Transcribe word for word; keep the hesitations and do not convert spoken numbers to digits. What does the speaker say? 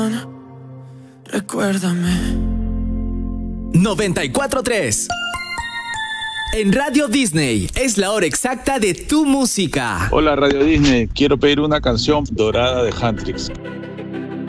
corazón, recuérdame. noventa y cuatro punto tres. En Radio Disney es la hora exacta de tu música. Hola Radio Disney, quiero pedir una canción Dorada de Huntrix.